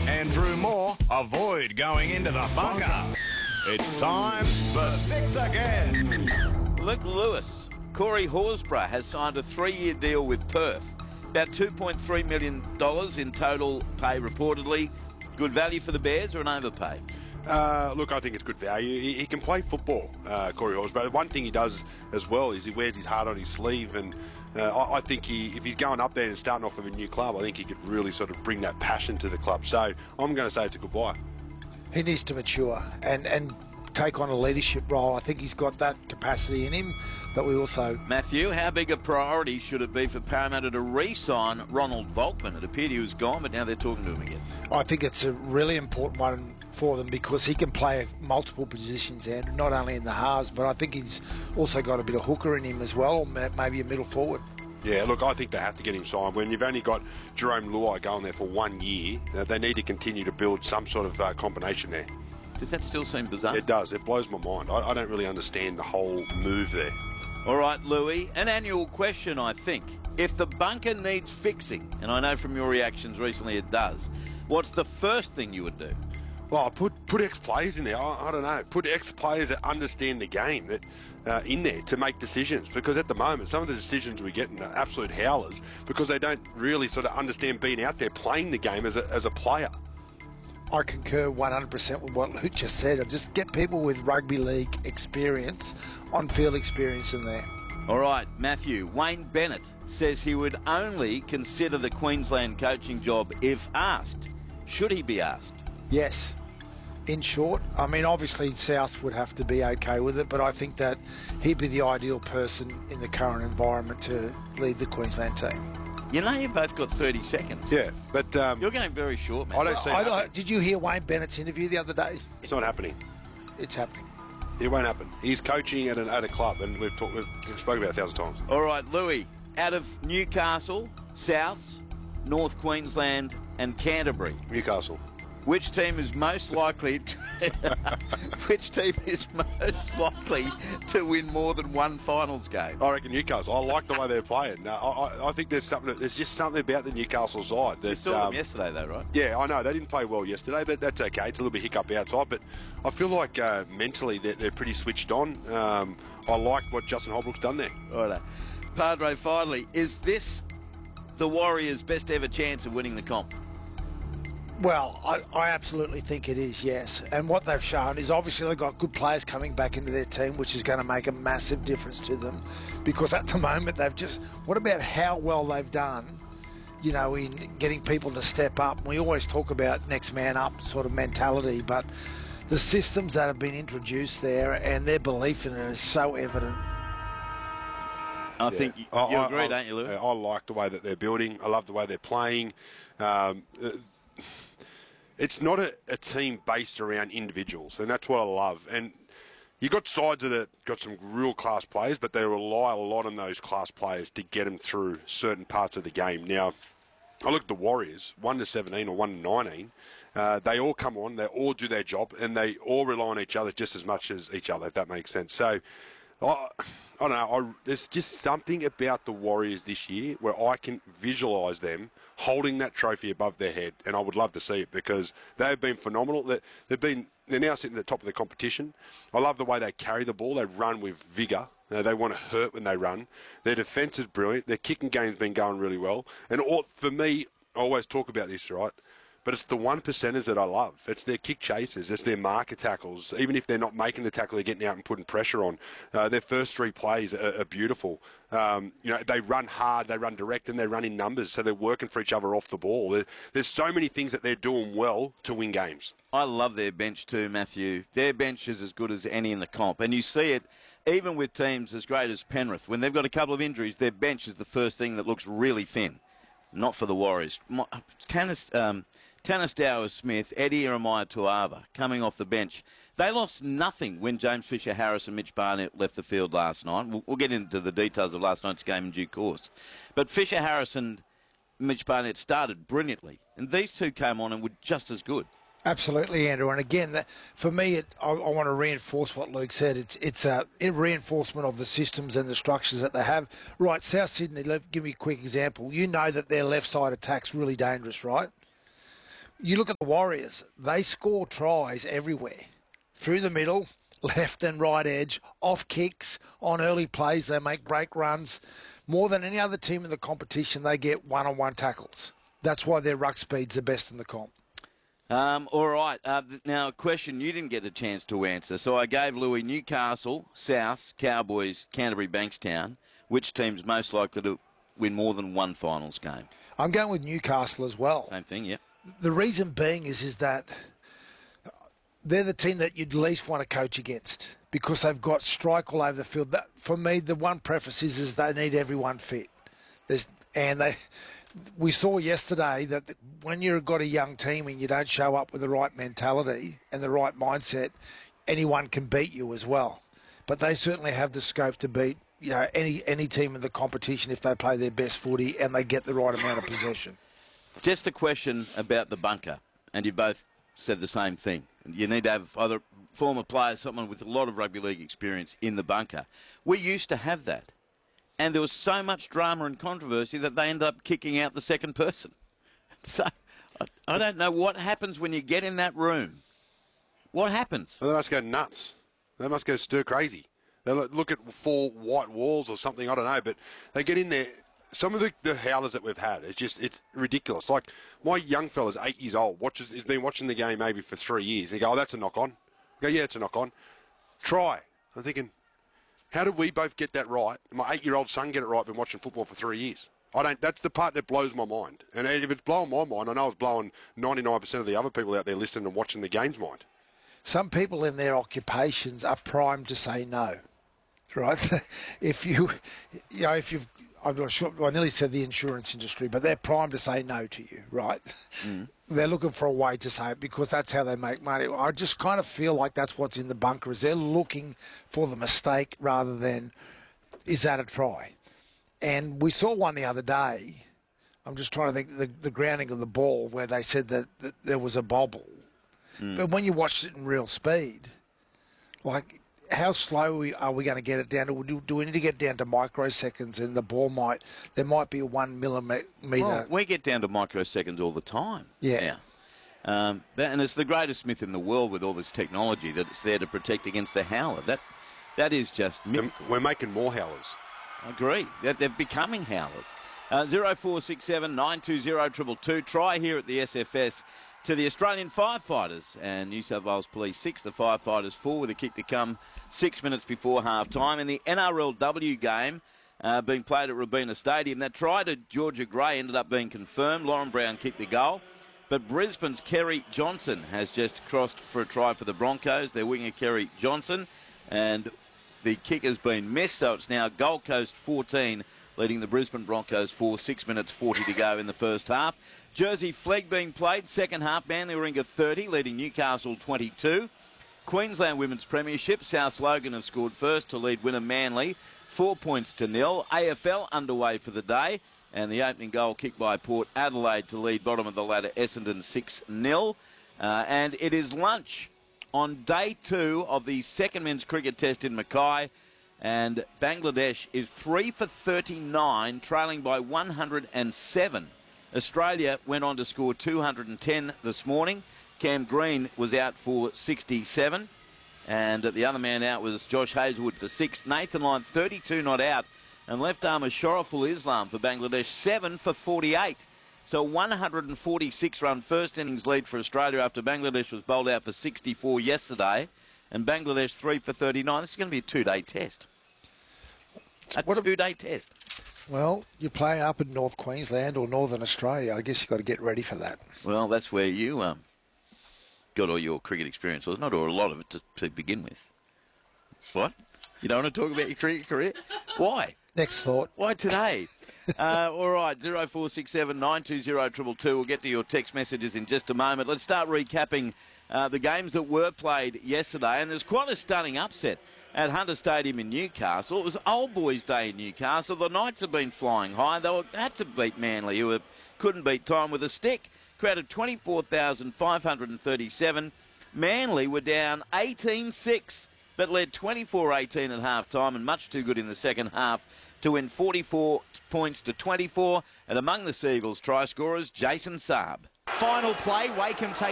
Andrew Moore, avoid going into the bunker. It's time for Six Again. Luke Lewis. Corey Horsburgh has signed a 3-year deal with Perth. About $2.3 million in total pay reportedly. Good value for the Bears or an overpay? Look, I think it's good value. He can play football, Corey Horsburgh. One thing he does as well is he wears his heart on his sleeve, and I think if he's going up there and starting off with a new club, I think he could really sort of bring that passion to the club. So I'm going to say it's a good buy. He needs to mature and take on a leadership role. I think he's got that capacity in him, but we also... Matthew, how big a priority should it be for Parramatta to re-sign Ronald Volkman? It appeared he was gone, but now they're talking to him again. I think it's a really important one for them because he can play multiple positions, Andrew, not only in the halves, but I think he's also got a bit of hooker in him as well, maybe a middle forward. Yeah, look, I think they have to get him signed. When you've only got Jerome Luai going there for 1 year, they need to continue to build some sort of combination there. Does that still seem bizarre? It does. It blows my mind. I don't really understand the whole move there. All right, Louis, an annual question, I think. If the bunker needs fixing, and I know from your reactions recently it does, what's the first thing you would do? Well, put ex-players in there. I don't know. Put ex-players that understand the game in there to make decisions. Because at the moment, some of the decisions we get are absolute howlers because they don't really sort of understand being out there playing the game as a player. I concur 100% with what Luke just said. Just get people with rugby league experience, on-field experience in there. All right, Matthew, Wayne Bennett says he would only consider the Queensland coaching job if asked. Should he be asked? Yes. In short, I mean, obviously South would have to be okay with it, but I think that he'd be the ideal person in the current environment to lead the Queensland team. You know you've both got 30 seconds. Yeah, but... you're going very short, man. I don't see it happening. Did you hear Wayne Bennett's interview the other day? It's not happening. It's happening. It won't happen. He's coaching at a club, and we've spoken about it 1,000 times. All right, Louis, out of Newcastle, Souths, North Queensland and Canterbury. Newcastle. Which team is most likely to, win more than one finals game? I reckon Newcastle. I like the way they're playing. I think there's just something about the Newcastle side. That, you saw them yesterday, though, right? Yeah, I know. They didn't play well yesterday, but that's okay. It's a little bit hiccup outside, but I feel like mentally they're pretty switched on. I like what Justin Holbrook's done there. Right. Padre, finally, is this the Warriors' best ever chance of winning the comp? Well, I absolutely think it is, yes. And what they've shown is obviously they've got good players coming back into their team, which is going to make a massive difference to them. Because at the moment, what about how well they've done, in getting people to step up? We always talk about next man up sort of mentality, but the systems that have been introduced there and their belief in it is so evident. I think you agree, don't you, Lou? I like the way that they're building. I love the way they're playing. It's not a team based around individuals, and that's what I love. And you got sides that have got some real class players, but they rely a lot on those class players to get them through certain parts of the game. Now, I look at the Warriors, 1-17 or 1-19. They all come on, they all do their job, and they all rely on each other just as much as each other, if that makes sense. So, I don't know, there's just something about the Warriors this year where I can visualise them holding that trophy above their head, and I would love to see it because they've been phenomenal. They're now sitting at the top of the competition. I love the way they carry the ball. They run with vigour. They want to hurt when they run. Their defence is brilliant. Their kicking game's been going really well. And for me, I always talk about this, right? But it's the 1%ers that I love. It's their kick chasers. It's their marker tackles. Even if they're not making the tackle, they're getting out and putting pressure on. Their first three plays are beautiful. They run hard, they run direct, and they run in numbers, so they're working for each other off the ball. There's so many things that they're doing well to win games. I love their bench too, Matthew. Their bench is as good as any in the comp. And you see it even with teams as great as Penrith. When they've got a couple of injuries, their bench is the first thing that looks really thin. Not for the Warriors. Tanistauer Smith, Eddie Jeremiah Tuava coming off the bench. They lost nothing when James Fisher-Harris and Mitch Barnett left the field last night. We'll get into the details of last night's game in due course. But Fisher-Harris and Mitch Barnett started brilliantly, and these two came on and were just as good. Absolutely, Andrew. And again, for me, I want to reinforce what Luke said. It's a reinforcement of the systems and the structures that they have. Right, South Sydney, give me a quick example. You know that their left side attack's really dangerous, right? You look at the Warriors, they score tries everywhere. Through the middle, left and right edge, off kicks, on early plays, they make break runs. More than any other team in the competition, they get one-on-one tackles. That's why their ruck speed's the best in the comp. All right. Now, a question you didn't get a chance to answer. So I gave Louis Newcastle, South, Cowboys, Canterbury, Bankstown. Which team's most likely to win more than one finals game? I'm going with Newcastle as well. Same thing, yeah. The reason being is that they're the team that you'd least want to coach against because they've got strike all over the field. That, for me, the one preface is they need everyone fit. We saw yesterday that when you've got a young team and you don't show up with the right mentality and the right mindset, anyone can beat you as well. But they certainly have the scope to beat any team in the competition if they play their best footy and they get the right amount of possession. Just a question about the bunker, and you both said the same thing. You need to have either former players, someone with a lot of rugby league experience in the bunker. We used to have that. And there was so much drama and controversy that they ended up kicking out the second person. So I don't know what happens when you get in that room. What happens? Well, they must go nuts. They must go stir crazy. They look at 4 white walls or something, I don't know, but they get in there. Some of the howlers that we've had, it's ridiculous. Like, my young fella's 8 years old, he's been watching the game maybe for 3 years, and he go, oh, that's a knock-on. I go, yeah, it's a knock-on. Try. I'm thinking, how did we both get that right? My 8-year-old son get it right, been watching football for 3 years. That's the part that blows my mind. And if it's blowing my mind, I know it's blowing 99% of the other people out there listening and watching the game's mind. Some people in their occupations are primed to say no, right? I'm not sure, I nearly said the insurance industry, but they're primed to say no to you, right? Mm. They're looking for a way to say it because that's how they make money. I just kind of feel like that's what's in the bunker is they're looking for the mistake rather than is that a try? And we saw one the other day. I'm just trying to think the grounding of the ball where they said that there was a bobble. Mm. But when you watched it in real speed, like how slow are we going to get it down to? Do we need to get down to microseconds and the ball there might be a 1 millimetre. Well, we get down to microseconds all the time. Yeah. And it's the greatest Smith in the world with all this technology that it's there to protect against the howler. That is just myth. We're making more howlers. I agree. They're becoming howlers. 0467 920 222. Try here at the SFS to the Australian Firefighters and New South Wales Police 6. The Firefighters 4 with a kick to come 6 minutes before half-time. In the NRLW game being played at Robina Stadium, that try to Georgia Gray ended up being confirmed. Lauren Brown kicked the goal. But Brisbane's Kerry Johnson has just crossed for a try for the Broncos. Their winger Kerry Johnson. And the kick has been missed, so it's now Gold Coast 14 leading the Brisbane Broncos 4, 6 minutes 40 to go in the first half. Jersey flag being played, second half, Manly Warringah 30, leading Newcastle 22. Queensland Women's Premiership, South Logan have scored first to lead winner Manly, 4 points to 0. AFL underway for the day, and the opening goal kicked by Port Adelaide to lead bottom of the ladder Essendon 6-0. And it is lunch on day 2 of the second men's cricket test in Mackay. And Bangladesh is 3 for 39, trailing by 107. Australia went on to score 210 this morning. Cam Green was out for 67. And the other man out was Josh Hazlewood for 6. Nathan Lyon, 32 not out. And left armer Shoraful Islam for Bangladesh, 7 for 48. So 146-run first innings lead for Australia after Bangladesh was bowled out for 64 yesterday. And Bangladesh 3 for 39. This is going to be a 2-day test. A 2-day test. Well, you play up in North Queensland or Northern Australia. I guess you've got to get ready for that. Well, that's where you got all your cricket experience. Well, not all, a lot of it to begin with. What? You don't want to talk about your cricket career? Why? Next thought. Why today? All right, 0467 920 222. We'll get to your text messages in just a moment. Let's start recapping the games that were played yesterday. And there's quite a stunning upset at Hunter Stadium in Newcastle. It was Old Boys Day in Newcastle. The Knights have been flying high. They had to beat Manly, who couldn't beat time with a stick. Crowded 24,537. Manly were down 18-6, but led 24-18 at half-time and much too good in the second half to win 44 points to 24. And among the Seagulls try scorers, Jason Saab. final play, Wakeham take